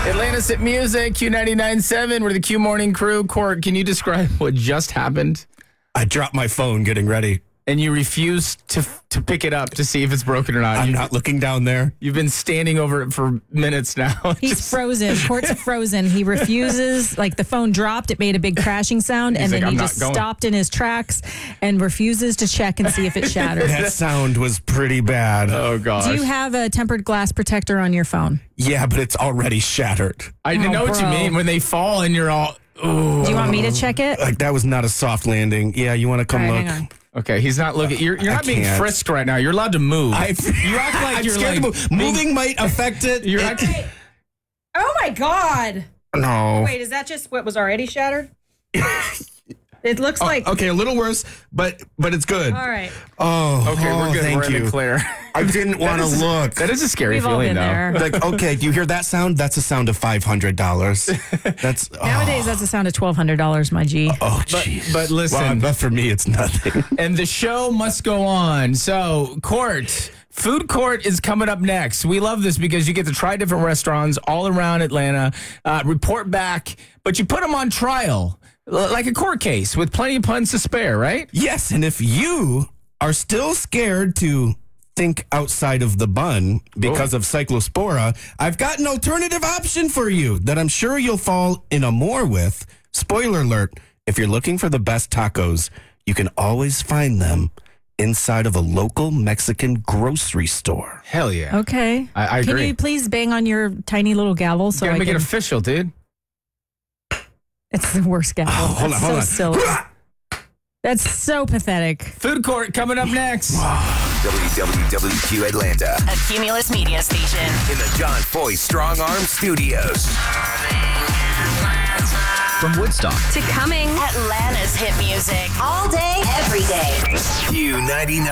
Atlanta's Hit Music, Q99.7. We're the Q Morning Crew. Court, can you describe what just happened? I dropped my phone getting ready. And you refuse to pick it up to see if it's broken or not. I'm not looking down there. You've been standing over it for minutes now. He's frozen. Court's frozen. He refuses. Like the phone dropped. It made a big crashing sound. He's and like, then he "I'm not just going." stopped in his tracks and refuses to check and see if it shattered. That sound was pretty bad. Oh, gosh. Do you have a tempered glass protector on your phone? Yeah, but it's already shattered. I know what you bro. mean. When they fall and you're all, ooh. Do you want me to check it? Like, that was not a soft landing. Yeah, you want to come All right, look? hang on. Okay, he's not looking. You're not being can't. frisked right now. You're allowed to move. You act like I'm you're scared like to move. Moving might affect it. You're acting. Oh my God. No. Wait, is that just what was already shattered? It looks like. Okay, a little worse, but it's good. All right. Oh, Okay, we're good. Thank We're in you. the clear. I didn't want to look. That is a scary We've all feeling, been though. there. Like, okay, do you hear that sound? That's a sound of $500. That's Nowadays, that's a sound of $1,200, my G. Oh, But, jeez. but listen, Well, but for me, it's nothing. and the show must go on. So, Court, Food Court is coming up next. We love this because you get to try different restaurants all around Atlanta, report back, but you put them on trial, like a court case with plenty of puns to spare, right? Yes, and if you are still scared to think outside of the bun because of cyclospora, I've got an alternative option for you that I'm sure you'll fall in a more with. Spoiler alert, if you're looking for the best tacos, you can always find them inside of a local Mexican grocery store. Hell yeah. Okay. I Can agree. you please bang on your tiny little gavel so Gotta I make can? it official, dude. It's the worst gavel. hold That's on, hold so on. silly. That's so pathetic. Food Court coming up next. WWWQ Atlanta A Cumulus media station. in the John Foy Strong Arm Studios. From Woodstock To coming Atlanta's hit music. All day, every day. Q99.